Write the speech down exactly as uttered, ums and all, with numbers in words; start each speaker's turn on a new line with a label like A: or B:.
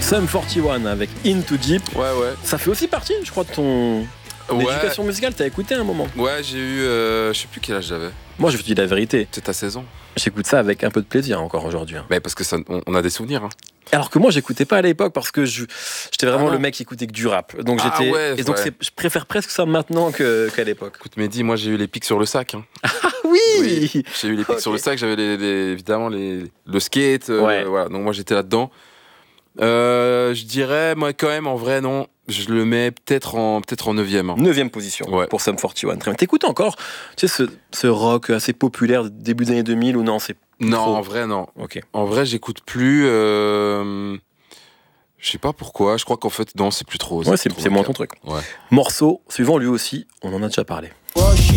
A: Sum forty one avec Into Deep.
B: Ouais, ouais.
A: Ça fait aussi partie, je crois, de ton
B: Ouais.
A: éducation musicale. T'as écouté à un moment.
B: Ouais, j'ai eu. Euh, je sais plus quel âge j'avais.
A: Moi, je vous dis la vérité.
B: Peut-être à seize ans.
A: J'écoute ça avec un peu de plaisir encore aujourd'hui. Hein.
B: Bah, parce que ça, on, on a des souvenirs. Hein.
A: Alors que moi, j'écoutais pas à l'époque parce que je, j'étais vraiment
B: Ah
A: le mec qui écoutait que du rap. Donc
B: Ah
A: j'étais.
B: ouais,
A: et donc
B: ouais.
A: c'est, je préfère presque ça maintenant que, qu'à l'époque.
B: Écoute, Mehdi, moi j'ai eu les pics sur le sac. Hein.
A: Ah oui,
B: Oui, j'ai eu les pics
A: Ok.
B: sur le sac, j'avais les, les- évidemment les, le skate. euh,
A: Ouais.
B: Voilà, donc moi j'étais là-dedans. Euh, je dirais, moi quand même, en vrai, non. Je le mets peut-être en, peut-être en neuvième. Hein.
A: Neuvième position
B: Ouais.
A: pour Sum forty one. Très bien. T'écoutes encore, tu sais, ce, ce rock assez populaire début des années deux mille ou non, c'est plus
B: Non,
A: trop
B: en vrai, non.
A: Ok.
B: En vrai, j'écoute plus. Euh... Je sais pas pourquoi. Je crois qu'en fait, non, c'est plus trop.
A: Ouais, c'est,
B: plus trop
A: c'est
B: mon
A: moins
B: cas.
A: ton truc.
B: Ouais.
A: Morceau suivant lui aussi, on en a déjà parlé.